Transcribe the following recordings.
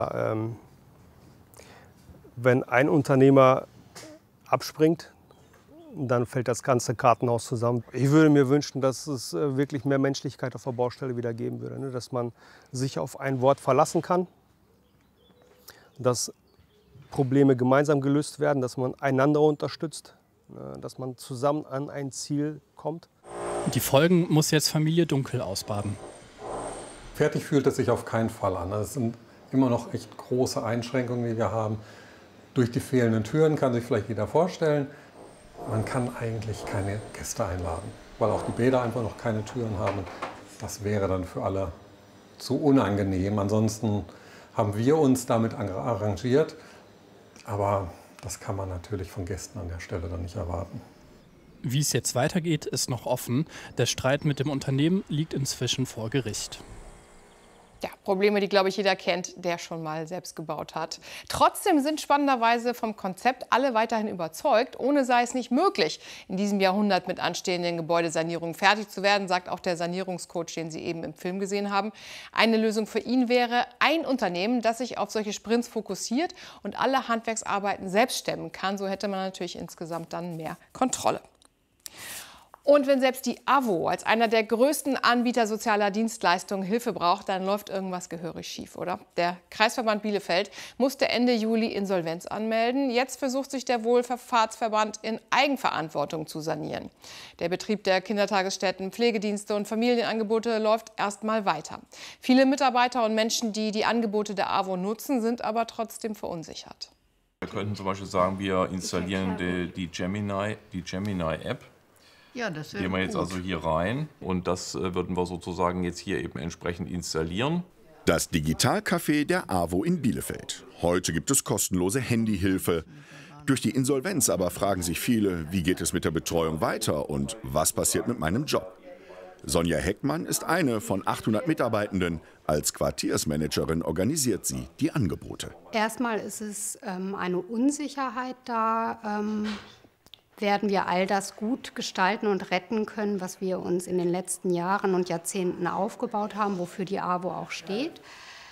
Wenn ein Unternehmer abspringt, dann fällt das ganze Kartenhaus zusammen. Ich würde mir wünschen, dass es wirklich mehr Menschlichkeit auf der Baustelle wieder geben würde, ne? Dass man sich auf ein Wort verlassen kann, dass Probleme gemeinsam gelöst werden, dass man einander unterstützt, dass man zusammen an ein Ziel kommt. Die Folgen muss jetzt Familie Dunkel ausbaden. Fertig fühlt es sich auf keinen Fall an. Es sind immer noch echt große Einschränkungen, die wir haben. Durch die fehlenden Türen kann sich vielleicht jeder vorstellen, man kann eigentlich keine Gäste einladen, weil auch die Bäder einfach noch keine Türen haben. Das wäre dann für alle zu unangenehm. Ansonsten haben wir uns damit arrangiert, aber das kann man natürlich von Gästen an der Stelle dann nicht erwarten. Wie es jetzt weitergeht, ist noch offen. Der Streit mit dem Unternehmen liegt inzwischen vor Gericht. Ja, Probleme, die, glaube ich, jeder kennt, der schon mal selbst gebaut hat. Trotzdem sind spannenderweise vom Konzept alle weiterhin überzeugt. Ohne sei es nicht möglich, in diesem Jahrhundert mit anstehenden Gebäudesanierungen fertig zu werden, sagt auch der Sanierungscoach, den Sie eben im Film gesehen haben. Eine Lösung für ihn wäre ein Unternehmen, das sich auf solche Sprints fokussiert und alle Handwerksarbeiten selbst stemmen kann. So hätte man natürlich insgesamt dann mehr Kontrolle. Und wenn selbst die AWO als einer der größten Anbieter sozialer Dienstleistungen Hilfe braucht, dann läuft irgendwas gehörig schief, oder? Der Kreisverband Bielefeld musste Ende Juli Insolvenz anmelden. Jetzt versucht sich der Wohlfahrtsverband in Eigenverantwortung zu sanieren. Der Betrieb der Kindertagesstätten, Pflegedienste und Familienangebote läuft erst mal weiter. Viele Mitarbeiter und Menschen, die die Angebote der AWO nutzen, sind aber trotzdem verunsichert. Wir könnten zum Beispiel sagen, wir installieren die Gemini-App. Ja, das wäre Gehen wir jetzt gut. also hier rein und das würden wir sozusagen jetzt hier eben entsprechend installieren. Das Digitalcafé der AWO in Bielefeld. Heute gibt es kostenlose Handyhilfe. Durch die Insolvenz aber fragen sich viele, wie geht es mit der Betreuung weiter und was passiert mit meinem Job? Sonja Heckmann ist eine von 800 Mitarbeitenden. Als Quartiersmanagerin organisiert sie die Angebote. Erstmal ist es eine Unsicherheit da. Werden wir all das gut gestalten und retten können, was wir uns in den letzten Jahren und Jahrzehnten aufgebaut haben, wofür die AWO auch steht.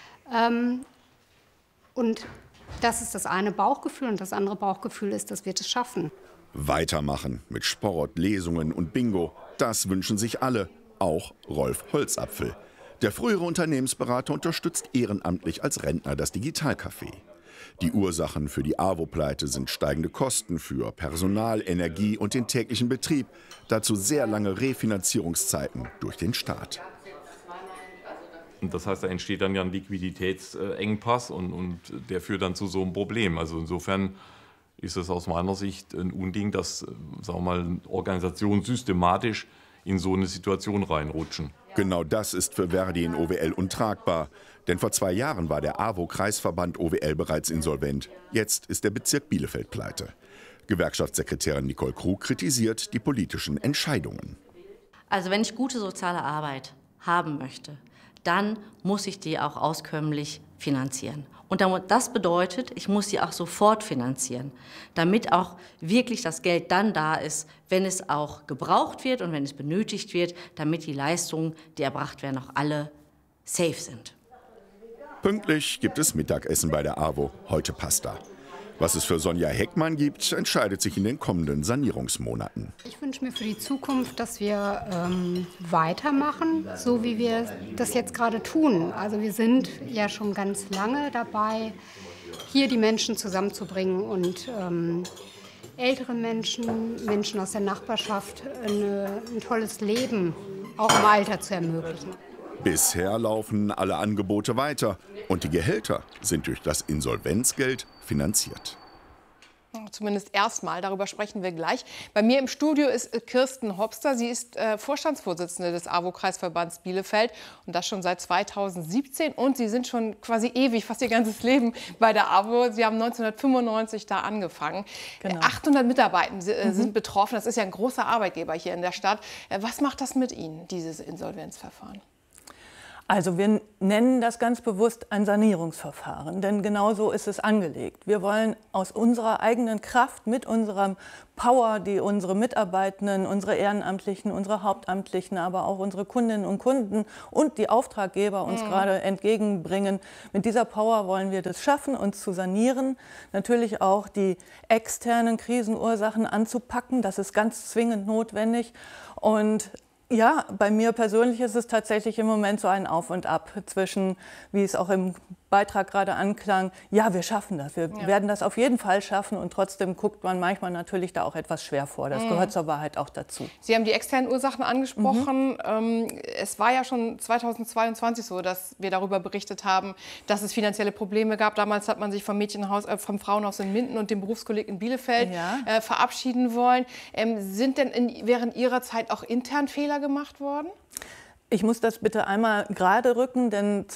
Und das ist das eine Bauchgefühl und das andere Bauchgefühl ist, dass wir das schaffen. Weitermachen mit Sport, Lesungen und Bingo, das wünschen sich alle, auch Rolf Holzapfel. Der frühere Unternehmensberater unterstützt ehrenamtlich als Rentner das Digitalcafé. Die Ursachen für die AWO-Pleite sind steigende Kosten für Personal, Energie und den täglichen Betrieb. Dazu sehr lange Refinanzierungszeiten durch den Staat. Und das heißt, da entsteht dann ja ein Liquiditätsengpass und der führt dann zu so einem Problem. Also insofern ist es aus meiner Sicht ein Unding, dass sagen wir mal, Organisationen systematisch in so eine Situation reinrutschen. Genau das ist für Verdi in OWL untragbar. Denn vor 2 Jahren war der AWO-Kreisverband OWL bereits insolvent. Jetzt ist der Bezirk Bielefeld pleite. Gewerkschaftssekretärin Nicole Krug kritisiert die politischen Entscheidungen. Also wenn ich gute soziale Arbeit haben möchte, dann muss ich die auch auskömmlich finanzieren. Und das bedeutet, ich muss sie auch sofort finanzieren, damit auch wirklich das Geld dann da ist, wenn es auch gebraucht wird und wenn es benötigt wird, damit die Leistungen, die erbracht werden, auch alle safe sind. Pünktlich gibt es Mittagessen bei der AWO, heute Pasta. Was es für Sonja Heckmann gibt, entscheidet sich in den kommenden Sanierungsmonaten. Ich wünsche mir für die Zukunft, dass wir weitermachen, so wie wir das jetzt gerade tun. Also wir sind ja schon ganz lange dabei, hier die Menschen zusammenzubringen und ältere Menschen, Menschen aus der Nachbarschaft ein tolles Leben auch im Alter zu ermöglichen. Bisher laufen alle Angebote weiter und die Gehälter sind durch das Insolvenzgeld finanziert. Zumindest erstmal, darüber sprechen wir gleich. Bei mir im Studio ist Kirsten Hopster. Sie ist Vorstandsvorsitzende des AWO-Kreisverbands Bielefeld und das schon seit 2017. Und Sie sind schon quasi ewig, fast Ihr ganzes Leben bei der AWO. Sie haben 1995 da angefangen. Genau. 800 Mitarbeiter sind betroffen. Das ist ja ein großer Arbeitgeber hier in der Stadt. Was macht das mit Ihnen, dieses Insolvenzverfahren? Also wir nennen das ganz bewusst ein Sanierungsverfahren, denn genau so ist es angelegt. Wir wollen aus unserer eigenen Kraft, mit unserem Power, die unsere Mitarbeitenden, unsere Ehrenamtlichen, unsere Hauptamtlichen, aber auch unsere Kundinnen und Kunden und die Auftraggeber uns gerade entgegenbringen. Mit dieser Power wollen wir das schaffen, uns zu sanieren, natürlich auch die externen Krisenursachen anzupacken. Das ist ganz zwingend notwendig. Und ja, bei mir persönlich ist es tatsächlich im Moment so ein Auf und Ab zwischen, wie es auch im Beitrag gerade anklang, ja, wir schaffen das, wir werden das auf jeden Fall schaffen und trotzdem guckt man manchmal natürlich da auch etwas schwer vor. Das gehört zur Wahrheit auch dazu. Sie haben die externen Ursachen angesprochen. Es war ja schon 2022 so, dass wir darüber berichtet haben, dass es finanzielle Probleme gab. Damals hat man sich vom vom Frauenhaus in Minden und dem Berufskolleg in Bielefeld verabschieden wollen. Sind denn während Ihrer Zeit auch intern Fehler gemacht worden? Ich muss das bitte einmal gerade rücken, denn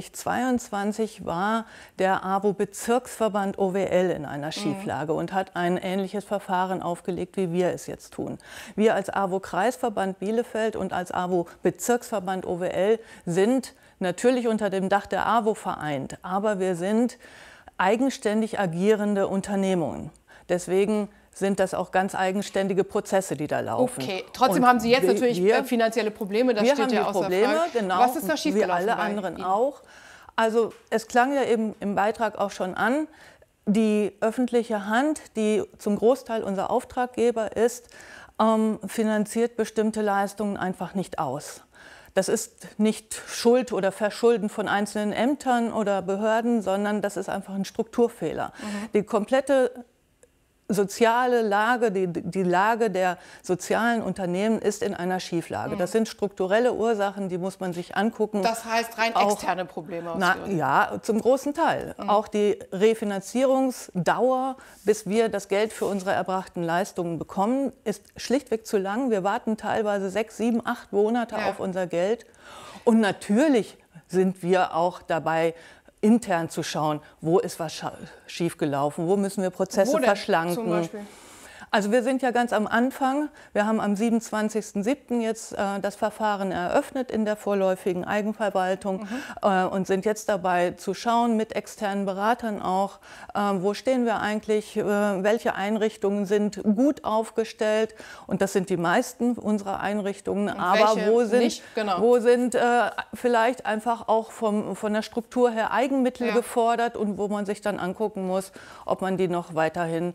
2022 war der AWO-Bezirksverband OWL in einer Schieflage und hat ein ähnliches Verfahren aufgelegt, wie wir es jetzt tun. Wir als AWO-Kreisverband Bielefeld und als AWO-Bezirksverband OWL sind natürlich unter dem Dach der AWO vereint, aber wir sind eigenständig agierende Unternehmungen. Deswegen sind das auch ganz eigenständige Prozesse, die da laufen. Okay, trotzdem haben Sie jetzt natürlich finanzielle Probleme, das steht ja außer Frage. Genau, was ist da schiefgelaufen? Wie alle anderen auch. Also es klang ja eben im Beitrag auch schon an, die öffentliche Hand, die zum Großteil unser Auftraggeber ist, finanziert bestimmte Leistungen einfach nicht aus. Das ist nicht Schuld oder Verschulden von einzelnen Ämtern oder Behörden, sondern das ist einfach ein Strukturfehler. Die komplette soziale Lage, die Lage der sozialen Unternehmen ist in einer Schieflage. Das sind strukturelle Ursachen, die muss man sich angucken. Das heißt rein externe Probleme? Ja, zum großen Teil. Auch die Refinanzierungsdauer, bis wir das Geld für unsere erbrachten Leistungen bekommen, ist schlichtweg zu lang. Wir warten teilweise 6, 7, 8 Monate auf unser Geld. Und natürlich sind wir auch dabei, intern zu schauen, wo ist was schiefgelaufen, wo müssen wir Prozesse verschlanken. Zum Beispiel? Also wir sind ja ganz am Anfang. Wir haben am 27.07. jetzt das Verfahren eröffnet in der vorläufigen Eigenverwaltung und sind jetzt dabei zu schauen, mit externen Beratern auch, wo stehen wir eigentlich, welche Einrichtungen sind gut aufgestellt. Und das sind die meisten unserer Einrichtungen. Und aber wo sind vielleicht einfach auch von der Struktur her Eigenmittel gefordert und wo man sich dann angucken muss, ob man die noch weiterhin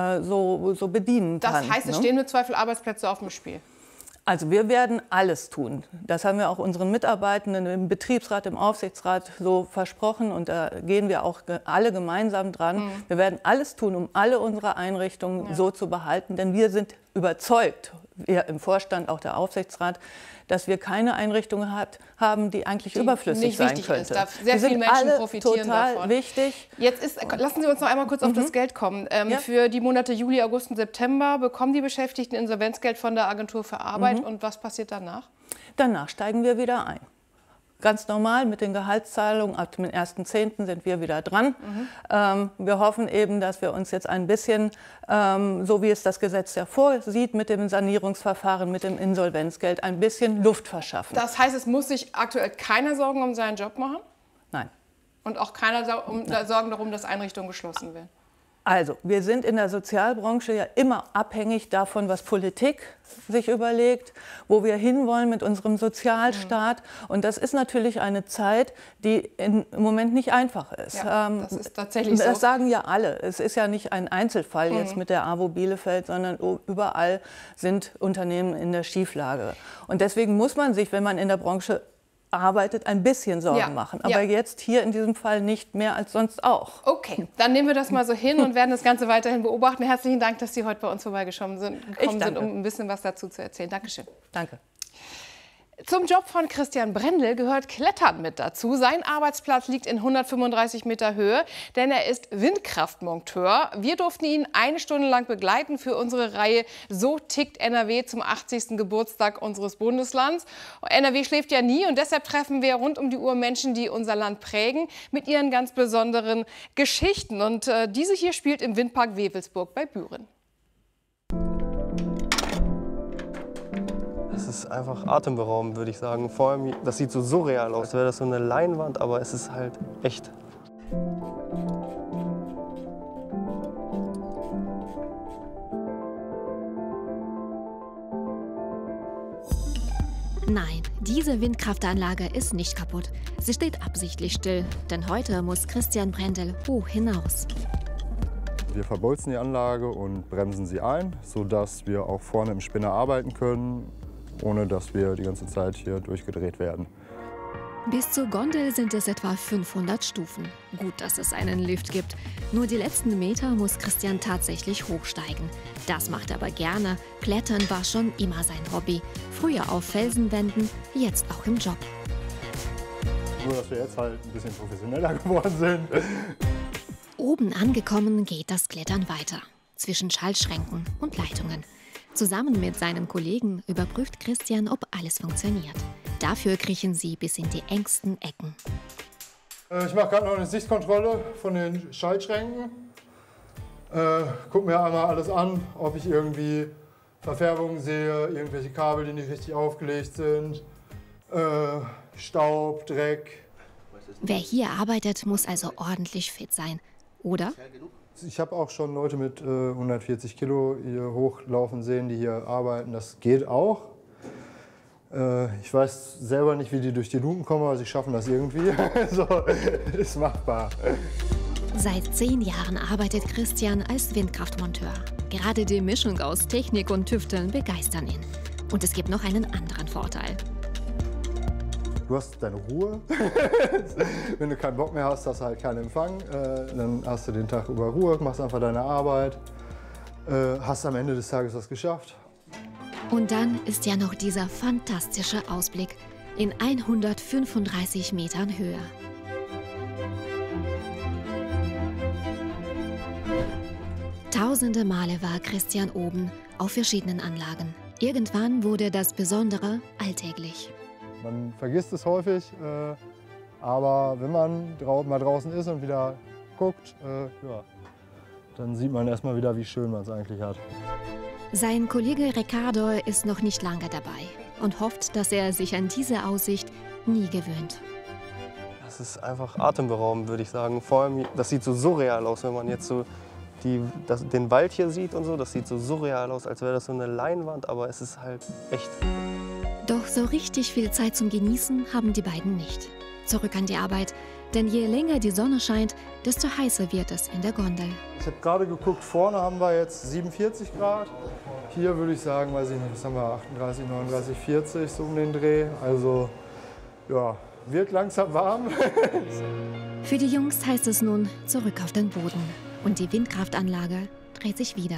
so bedienen kann. Das heißt, es stehen mit Zweifel Arbeitsplätze auf dem Spiel? Also wir werden alles tun. Das haben wir auch unseren Mitarbeitenden im Betriebsrat, im Aufsichtsrat so versprochen und da gehen wir auch alle gemeinsam dran. Wir werden alles tun, um alle unsere Einrichtungen so zu behalten, denn wir sind überzeugt, wir im Vorstand, auch der Aufsichtsrat, dass wir keine Einrichtungen haben, die eigentlich überflüssig sein könnte. Sehr viele Menschen profitieren davon. Wichtig. Lassen Sie uns noch einmal kurz auf das Geld kommen. Für die Monate Juli, August und September bekommen die Beschäftigten Insolvenzgeld von der Agentur für Arbeit. Und was passiert danach? Danach steigen wir wieder ein. Ganz normal mit den Gehaltszahlungen. Ab dem 1.10. sind wir wieder dran. Wir hoffen eben, dass wir uns jetzt ein bisschen, so wie es das Gesetz ja vorsieht, mit dem Sanierungsverfahren, mit dem Insolvenzgeld ein bisschen Luft verschaffen. Das heißt, es muss sich aktuell keiner Sorgen um seinen Job machen? Nein. Und auch keiner Sorgen darum, dass Einrichtungen geschlossen werden? Also, wir sind in der Sozialbranche ja immer abhängig davon, was Politik sich überlegt, wo wir hinwollen mit unserem Sozialstaat. Und das ist natürlich eine Zeit, die im Moment nicht einfach ist. Ja, das ist tatsächlich so. Das sagen ja alle. Es ist ja nicht ein Einzelfall jetzt mit der AWO Bielefeld, sondern überall sind Unternehmen in der Schieflage. Und deswegen muss man sich, wenn man in der Branche arbeitet, ein bisschen Sorgen machen. Aber jetzt hier in diesem Fall nicht mehr als sonst auch. Okay, dann nehmen wir das mal so hin und werden das Ganze weiterhin beobachten. Herzlichen Dank, dass Sie heute bei uns vorbeigekommen sind, um ein bisschen was dazu zu erzählen. Dankeschön. Danke. Zum Job von Christian Brendel gehört Klettern mit dazu. Sein Arbeitsplatz liegt in 135 Meter Höhe, denn er ist Windkraftmonteur. Wir durften ihn 1 Stunde lang begleiten für unsere Reihe So tickt NRW zum 80. Geburtstag unseres Bundeslands. NRW schläft ja nie und deshalb treffen wir rund um die Uhr Menschen, die unser Land prägen, mit ihren ganz besonderen Geschichten. Und diese hier spielt im Windpark Wewelsburg bei Büren. Es ist einfach atemberaubend, würde ich sagen. Vor allem, das sieht so surreal aus, als wäre das so eine Leinwand, aber es ist halt echt. Nein, diese Windkraftanlage ist nicht kaputt. Sie steht absichtlich still, denn heute muss Christian Brendel hoch hinaus. Wir verbolzen die Anlage und bremsen sie ein, sodass wir auch vorne im Spinner arbeiten können, ohne dass wir die ganze Zeit hier durchgedreht werden. Bis zur Gondel sind es etwa 500 Stufen. Gut, dass es einen Lift gibt. Nur die letzten Meter muss Christian tatsächlich hochsteigen. Das macht er aber gerne. Klettern war schon immer sein Hobby. Früher auf Felsenwänden, jetzt auch im Job. Nur, dass wir jetzt halt ein bisschen professioneller geworden sind. Oben angekommen geht das Klettern weiter. Zwischen Schaltschränken und Leitungen. Zusammen mit seinen Kollegen überprüft Christian, ob alles funktioniert. Dafür kriechen sie bis in die engsten Ecken. Ich mache gerade noch eine Sichtkontrolle von den Schaltschränken. Guck mir einmal alles an, ob ich irgendwie Verfärbungen sehe, irgendwelche Kabel, die nicht richtig aufgelegt sind, Staub, Dreck. Wer hier arbeitet, muss also ordentlich fit sein, oder? Ich habe auch schon Leute mit 140 Kilo hier hochlaufen sehen, die hier arbeiten. Das geht auch. Ich weiß selber nicht, wie die durch die Luken kommen, aber sie schaffen das irgendwie. So, ist machbar. Seit 10 Jahren arbeitet Christian als Windkraftmonteur. Gerade die Mischung aus Technik und Tüfteln begeistern ihn. Und es gibt noch einen anderen Vorteil. Du hast deine Ruhe. Wenn du keinen Bock mehr hast, hast du halt keinen Empfang. Dann hast du den Tag über Ruhe, machst einfach deine Arbeit, hast am Ende des Tages was geschafft. Und dann ist ja noch dieser fantastische Ausblick in 135 Metern Höhe. Tausende Male war Christian oben auf verschiedenen Anlagen. Irgendwann wurde das Besondere alltäglich. Man vergisst es häufig, aber wenn man mal draußen ist und wieder guckt, ja, dann sieht man erstmal wieder, wie schön man es eigentlich hat. Sein Kollege Ricardo ist noch nicht lange dabei und hofft, dass er sich an diese Aussicht nie gewöhnt. Das ist einfach atemberaubend, würde ich sagen. Vor allem, das sieht so surreal aus, wenn man jetzt so den Wald hier sieht und so. Das sieht so surreal aus, als wäre das so eine Leinwand, aber es ist halt echt. Doch so richtig viel Zeit zum Genießen haben die beiden nicht. Zurück an die Arbeit, denn je länger die Sonne scheint, desto heißer wird es in der Gondel. Ich habe gerade geguckt, vorne haben wir jetzt 47 Grad. Hier würde ich sagen, weiß ich nicht, was haben wir, 38, 39, 40, so um den Dreh. Also, ja, wird langsam warm. Für die Jungs heißt es nun zurück auf den Boden. Und die Windkraftanlage dreht sich wieder.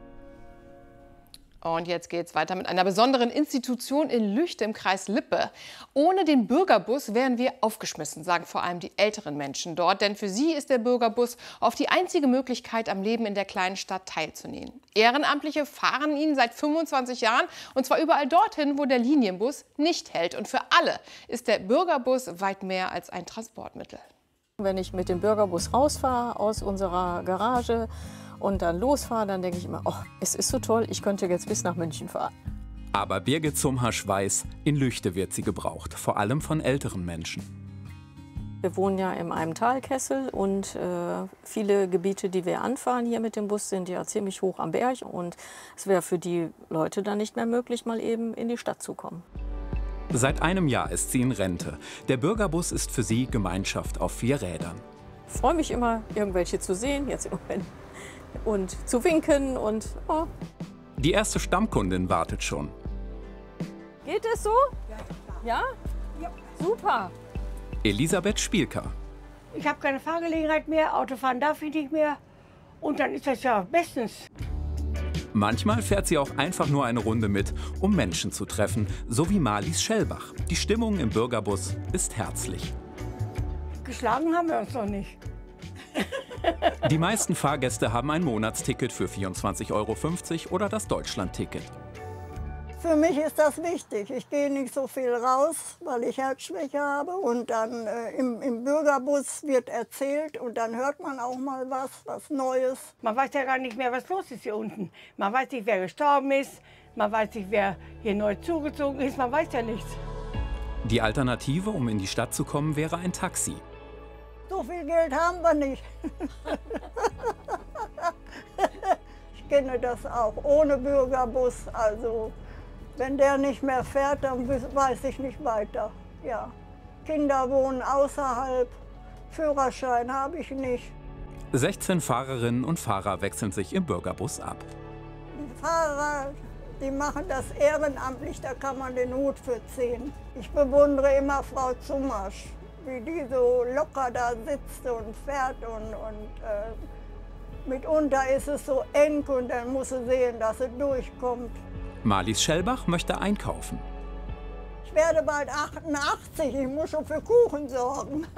Und jetzt geht es weiter mit einer besonderen Institution in Lüchte im Kreis Lippe. Ohne den Bürgerbus wären wir aufgeschmissen, sagen vor allem die älteren Menschen dort. Denn für sie ist der Bürgerbus oft die einzige Möglichkeit, am Leben in der kleinen Stadt teilzunehmen. Ehrenamtliche fahren ihn seit 25 Jahren und zwar überall dorthin, wo der Linienbus nicht hält. Und für alle ist der Bürgerbus weit mehr als ein Transportmittel. Wenn ich mit dem Bürgerbus rausfahre aus unserer Garage und dann losfahre, dann denke ich immer, oh, es ist so toll, ich könnte jetzt bis nach München fahren. Aber Birgit Zumhasch weiß, in Lüchte wird sie gebraucht, vor allem von älteren Menschen. Wir wohnen ja in einem Talkessel und viele Gebiete, die wir anfahren hier mit dem Bus, sind ja ziemlich hoch am Berg. Und es wäre für die Leute dann nicht mehr möglich, mal eben in die Stadt zu kommen. Seit einem Jahr ist sie in Rente. Der Bürgerbus ist für sie Gemeinschaft auf 4 Rädern. Ich freue mich immer, irgendwelche zu sehen, jetzt im Moment. Und zu winken und oh. Die erste Stammkundin wartet schon. Geht es so? Ja? Ja. Super. Elisabeth Spielker. Ich habe keine Fahrgelegenheit mehr, Autofahren darf ich nicht mehr. Und dann ist das ja bestens. Manchmal fährt sie auch einfach nur eine Runde mit, um Menschen zu treffen, so wie Marlies Schellbach. Die Stimmung im Bürgerbus ist herzlich. Geschlagen haben wir uns noch nicht. Die meisten Fahrgäste haben ein Monatsticket für 24,50 € oder das Deutschlandticket. Für mich ist das wichtig. Ich gehe nicht so viel raus, weil ich Herzschwäche habe. Und dann im Bürgerbus wird erzählt und dann hört man auch mal was Neues. Man weiß ja gar nicht mehr, was los ist hier unten. Man weiß nicht, wer gestorben ist. Man weiß nicht, wer hier neu zugezogen ist, man weiß ja nichts. Die Alternative, um in die Stadt zu kommen, wäre ein Taxi. So viel Geld haben wir nicht. Ich kenne das auch, ohne Bürgerbus. Also, wenn der nicht mehr fährt, dann weiß ich nicht weiter. Ja. Kinder wohnen außerhalb, Führerschein habe ich nicht. 16 Fahrerinnen und Fahrer wechseln sich im Bürgerbus ab. Die Fahrer, die machen das ehrenamtlich, da kann man den Hut für ziehen. Ich bewundere immer Frau Zumasch, wie die so locker da sitzt und fährt und mitunter ist es so eng und dann muss sie sehen, dass sie durchkommt. Marlies Schellbach möchte einkaufen. Ich werde bald 88, ich muss schon für Kuchen sorgen.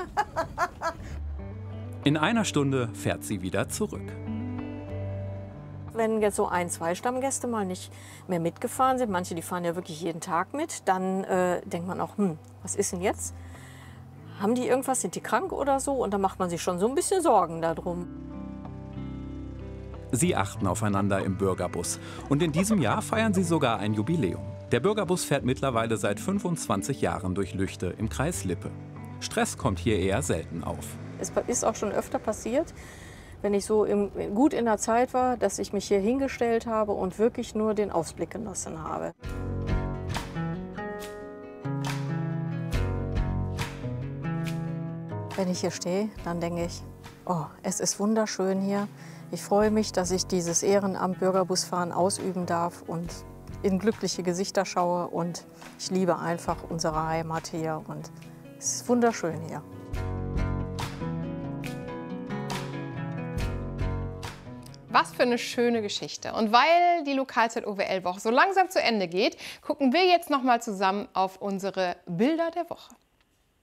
In einer Stunde fährt sie wieder zurück. Wenn jetzt so 1, 2 Stammgäste mal nicht mehr mitgefahren sind, manche die fahren ja wirklich jeden Tag mit, dann denkt man auch, was ist denn jetzt? Haben die irgendwas, sind die krank oder so? Und dann macht man sich schon so ein bisschen Sorgen darum. Sie achten aufeinander im Bürgerbus. Und in diesem Jahr feiern sie sogar ein Jubiläum. Der Bürgerbus fährt mittlerweile seit 25 Jahren durch Lüchte im Kreis Lippe. Stress kommt hier eher selten auf. Es ist auch schon öfter passiert, wenn ich so gut in der Zeit war, dass ich mich hier hingestellt habe und wirklich nur den Ausblick genossen habe. Wenn ich hier stehe, dann denke ich, oh, es ist wunderschön hier. Ich freue mich, dass ich dieses Ehrenamt Bürgerbusfahren ausüben darf und in glückliche Gesichter schaue. Und ich liebe einfach unsere Heimat hier und es ist wunderschön hier. Was für eine schöne Geschichte. Und weil die Lokalzeit OWL-Woche so langsam zu Ende geht, gucken wir jetzt noch mal zusammen auf unsere Bilder der Woche.